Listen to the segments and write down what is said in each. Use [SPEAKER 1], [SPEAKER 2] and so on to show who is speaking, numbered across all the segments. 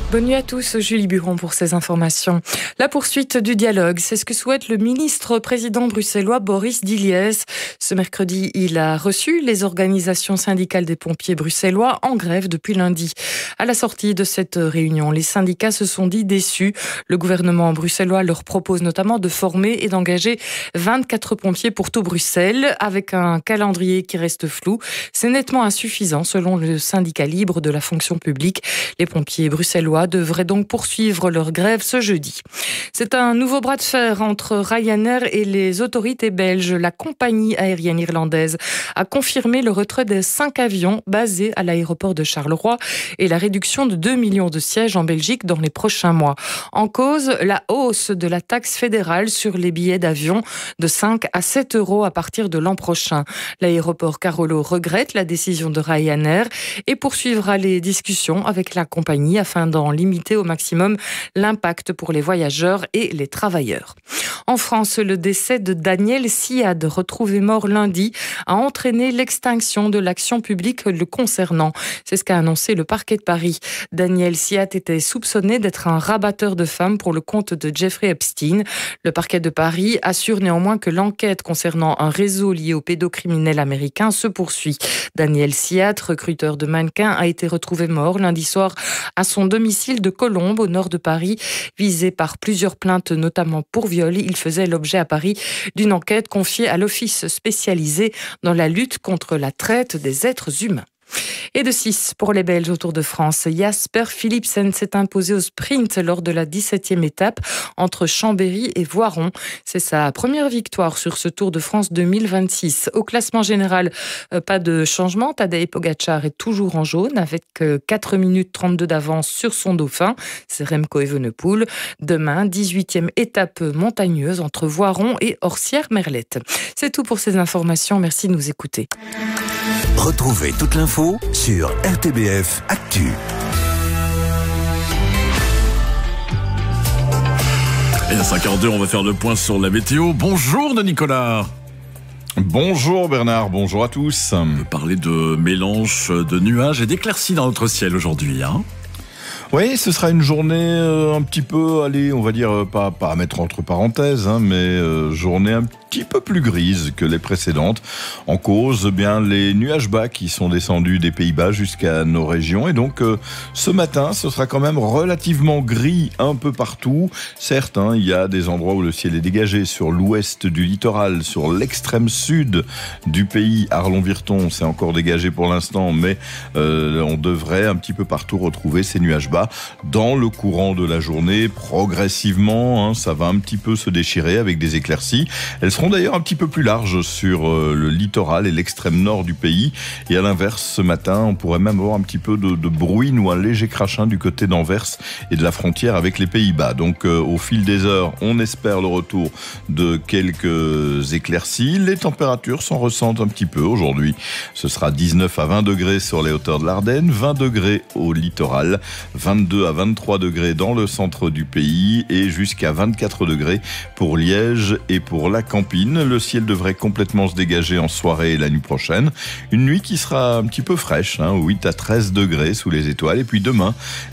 [SPEAKER 1] Bonne nuit à tous, Julie Buron pour ces informations. La poursuite du dialogue, c'est ce que souhaite le ministre-président bruxellois Boris Diliès. Ce mercredi, il a reçu les organisations syndicales des pompiers bruxellois en grève depuis lundi. À la sortie de cette réunion, les syndicats se sont dit déçus. Le gouvernement bruxellois leur propose notamment de former et d'engager 24 pompiers pour tout Bruxelles, avec un calendrier qui reste flou. C'est nettement insuffisant selon le syndicat libre de la fonction publique. Les pompiers bruxellois devraient donc poursuivre leur grève ce jeudi. C'est un nouveau bras de fer entre Ryanair et les autorités belges. La compagnie aérienne irlandaise a confirmé le retrait des 5 avions basés à l'aéroport de Charleroi et la réduction de 2 millions de sièges en Belgique dans les prochains mois. En cause, la hausse de la taxe fédérale sur les billets d'avion de 5 à 7 euros à partir de l'an prochain. L'aéroport Carolo regrette la décision de Ryanair et poursuivra les discussions avec la compagnie afin d'en limiter au maximum l'impact pour les voyageurs et les travailleurs. En France, le décès de Daniel Siad, retrouvé mort lundi, a entraîné l'extinction de l'action publique le concernant. C'est ce qu'a annoncé le parquet de Paris. Daniel Siad était soupçonné d'être un rabatteur de femmes pour le compte de Jeffrey Epstein. Le parquet de Paris assure néanmoins que l'enquête concernant un réseau lié aux pédocriminels américains se poursuit. Daniel Siad, recruteur de mannequins, a été retrouvé mort lundi soir à son domicile de Colombes, au nord de Paris, visé par plusieurs plaintes, notamment pour viol. Il faisait l'objet à Paris d'une enquête confiée à l'Office spécialisé dans la lutte contre la traite des êtres humains. Et de 6 pour les Belges au Tour de France. Jasper Philipsen s'est imposé au sprint lors de la 17e étape entre Chambéry et Voiron. C'est sa première victoire sur ce Tour de France 2026. Au classement général, pas de changement. Tadej Pogačar est toujours en jaune avec 4 minutes 32 d'avance sur son dauphin. C'est Remco Evenepoel. Demain, 18e étape montagneuse entre Voiron et Orsières-Merlette. C'est tout pour ces informations. Merci de nous écouter.
[SPEAKER 2] Retrouvez toute l'info sur RTBF Actu.
[SPEAKER 3] Et à 5h02, on va faire le point sur la météo. Bonjour de Nicolas.
[SPEAKER 4] Bonjour Bernard, bonjour à tous.
[SPEAKER 3] On va parler de mélange de nuages et d'éclaircies dans notre ciel aujourd'hui, hein.
[SPEAKER 4] Oui, ce sera une journée un petit peu, allez, on va dire, pas à mettre entre parenthèses, mais journée un petit peu plus grise que les précédentes. En cause, bien, les nuages bas qui sont descendus des Pays-Bas jusqu'à nos régions. Et donc, ce matin, ce sera quand même relativement gris un peu partout. Certes, il y a des endroits où le ciel est dégagé, sur l'ouest du littoral, sur l'extrême sud du pays, Arlon-Virton, c'est encore dégagé pour l'instant, mais on devrait un petit peu partout retrouver ces nuages bas. Dans le courant de la journée, progressivement, ça va un petit peu se déchirer avec des éclaircies. Elles seront d'ailleurs un petit peu plus larges sur le littoral et l'extrême nord du pays. Et à l'inverse, ce matin, on pourrait même avoir un petit peu de bruine ou un léger crachin du côté d'Anvers et de la frontière avec les Pays-Bas. Donc au fil des heures, on espère le retour de quelques éclaircies. Les températures s'en ressentent un petit peu aujourd'hui. Ce sera 19 à 20 degrés sur les hauteurs de l'Ardenne, 20 degrés au littoral, 22 à 23 degrés dans le centre du pays et jusqu'à 24 degrés pour Liège et pour la Campine. Le ciel devrait complètement se dégager en soirée et la nuit prochaine. Une nuit qui sera un petit peu fraîche, 8 à 13 degrés sous les étoiles. Et puis demain,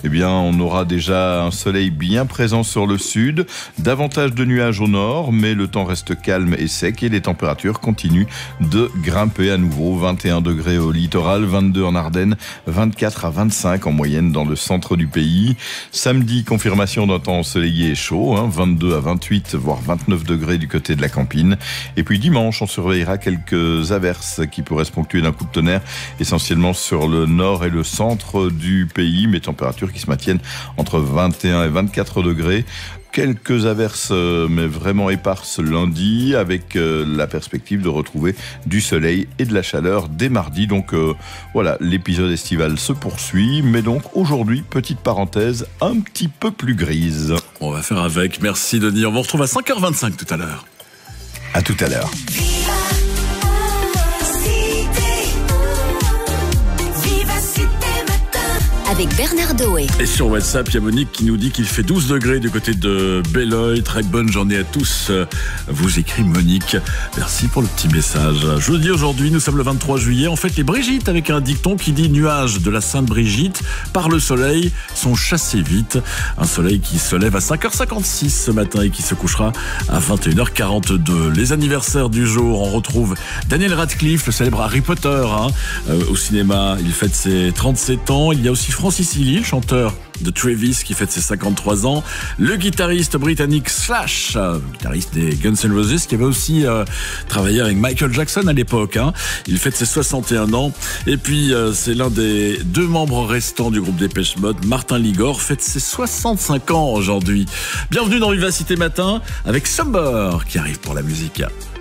[SPEAKER 4] on aura déjà un soleil bien présent sur le sud, davantage de nuages au nord, mais le temps reste calme et sec et les températures continuent de grimper à nouveau. 21 degrés au littoral, 22 en Ardennes, 24 à 25 en moyenne dans le centre du pays. Samedi, confirmation d'un temps ensoleillé et chaud, 22 à 28, voire 29 degrés du côté de la Campine. Et puis dimanche, on surveillera quelques averses qui pourraient se ponctuer d'un coup de tonnerre, essentiellement sur le nord et le centre du pays, mais températures qui se maintiennent entre 21 et 24 degrés. Quelques averses, mais vraiment éparses lundi, avec la perspective de retrouver du soleil et de la chaleur dès mardi. Donc voilà, l'épisode estival se poursuit, mais donc aujourd'hui, petite parenthèse, un petit peu plus grise.
[SPEAKER 3] On va faire avec. Merci Denis. On vous retrouve à 5h25 tout à l'heure.
[SPEAKER 4] À tout à l'heure.
[SPEAKER 5] avec Bernard Doé.
[SPEAKER 3] Et sur WhatsApp, il y a Monique qui nous dit qu'il fait 12 degrés du côté de Belloy. Très bonne journée à tous. Vous écrit Monique. Merci pour le petit message. Je vous le dis aujourd'hui, nous sommes le 23 juillet. On fête les Brigitte avec un dicton qui dit nuages de la Sainte Brigitte par le soleil sont chassés vite. Un soleil qui se lève à 5h56 ce matin et qui se couchera à 21h42. Les anniversaires du jour, on retrouve Daniel Radcliffe, le célèbre Harry Potter, au cinéma. Il fête ses 37 ans. Il y a aussi Francis Hilly, le chanteur de Travis, qui fête ses 53 ans. Le guitariste britannique Slash, guitariste des Guns N' Roses, qui avait aussi travaillé avec Michael Jackson à l'époque. Il fête ses 61 ans. Et puis, c'est l'un des 2 membres restants du groupe Depeche Mode, Martin Ligor, fête ses 65 ans aujourd'hui. Bienvenue dans Vivacité Matin avec Summer qui arrive pour la musique.